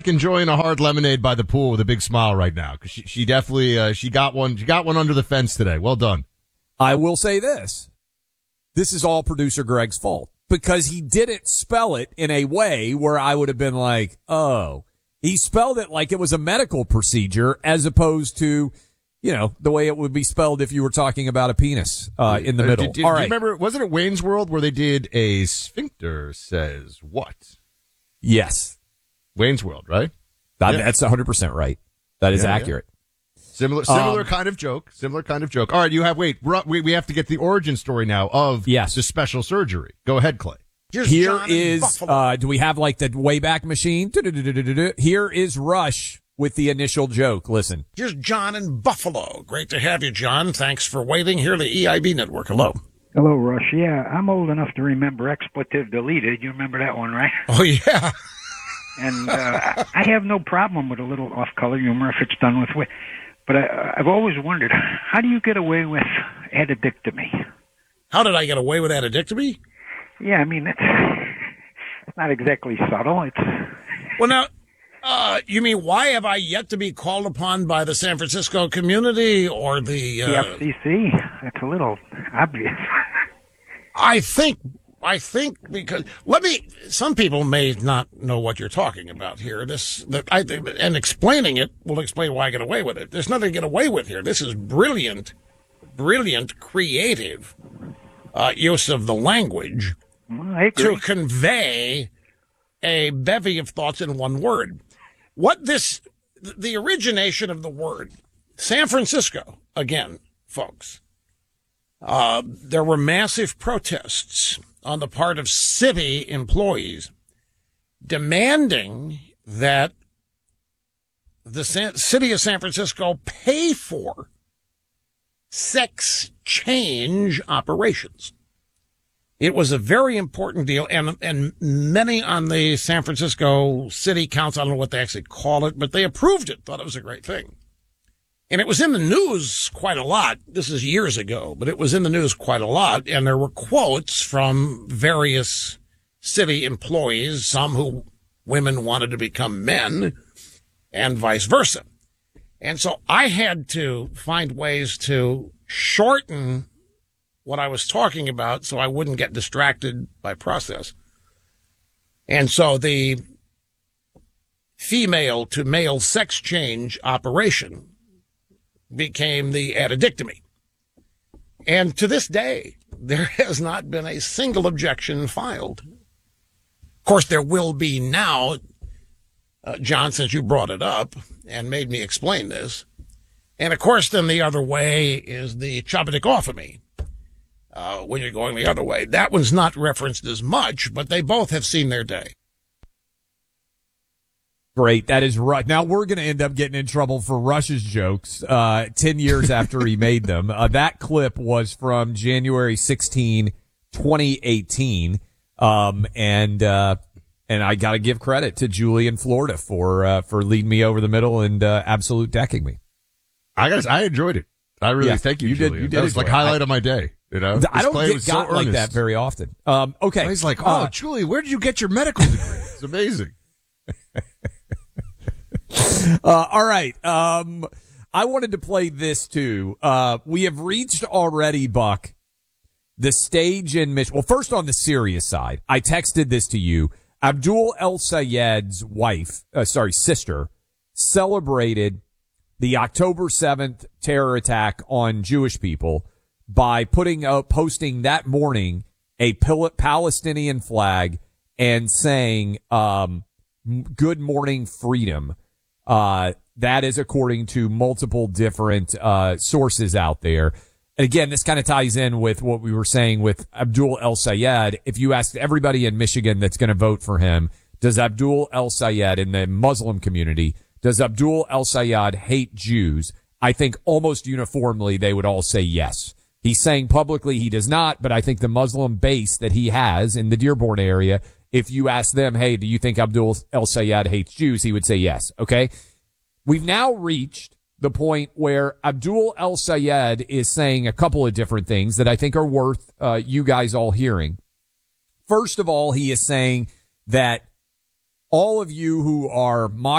enjoying a hard lemonade by the pool with a big smile right now because she definitely she got one under the fence today. Well done. I will say this. This is all producer Greg's fault because he didn't spell it in a way where I would have been like, oh. He spelled it like it was a medical procedure as opposed to, the way it would be spelled if you were talking about a penis in the middle. Do you remember, wasn't it Wayne's World where they did a sphincter says what? Yes. Wayne's World, right? That's 100% right. That is accurate. Similar kind of joke. Similar kind of joke. All right, we have to get the origin story now of the special surgery. Go ahead, Clay. Here is, do we have like the Wayback Machine? Here is Rush with the initial joke. Listen. Here's John in Buffalo. Great to have you, John. Thanks for waiting. Here, the EIB network. Hello. Hello, Rush. Yeah, I'm old enough to remember expletive deleted. You remember that one, right? Oh, yeah. And I have no problem with a little off-color humor if it's done with. But I've always wondered, how do you get away with addictomy? How did I get away with addictomy? Yeah, I mean, it's not exactly subtle. Well, now, you mean why have I yet to be called upon by the San Francisco community or the FCC? That's a little obvious. I think because some people may not know what you're talking about here. And explaining it will explain why I get away with it. There's nothing to get away with here. This is brilliant, creative use of the language to convey a bevy of thoughts in one word. The origination of the word, San Francisco, again, folks, there were massive protests on the part of city employees demanding that the city of San Francisco pay for sex change operations. It was a very important deal, and many on the San Francisco City Council, I don't know what they actually call it, but they approved it, thought it was a great thing. And it was in the news quite a lot. This is years ago, but it was in the news quite a lot, and there were quotes from various city employees, some who women wanted to become men, and vice versa. And so I had to find ways to shorten what I was talking about so I wouldn't get distracted by process. And so the female to male sex change operation became the addictomy. And to this day, there has not been a single objection filed. Of course, there will be now, John, since you brought it up and made me explain this. And of course, then the other way is the chopadicophemy. When you're going the other way. That one's not referenced as much, but they both have seen their day. Great. That is right. Now we're going to end up getting in trouble for Rush's jokes 10 years after he made them. That clip was from January 16, 2018. And I got to give credit to Julie in Florida for leading me over the middle and absolute decking me. I enjoyed it. I really thank you, Julie. You did. That was like highlight of my day. I don't get got like that very often. Okay. He's like, Julie, where did you get your medical degree? It's amazing. All right. I wanted to play this too. We have reached already, Buck, the stage in Michigan. Well, first on the serious side, I texted this to you. Abdul El Sayed's sister celebrated the October 7th terror attack on Jewish people by posting that morning a Palestinian flag and saying, good morning, freedom. That is according to multiple different, sources out there. And again, this kind of ties in with what we were saying with Abdul El Sayed. If you asked everybody in Michigan that's going to vote for him, does Abdul El Sayed in the Muslim community, does Abdul El Sayed hate Jews? I think almost uniformly they would all say yes. He's saying publicly he does not, but I think the Muslim base that he has in the Dearborn area, if you ask them, hey, do you think Abdul El Sayed hates Jews? He would say yes. Okay. We've now reached the point where Abdul El Sayed is saying a couple of different things that I think are worth you guys all hearing. First of all, he is saying that all of you who are mocking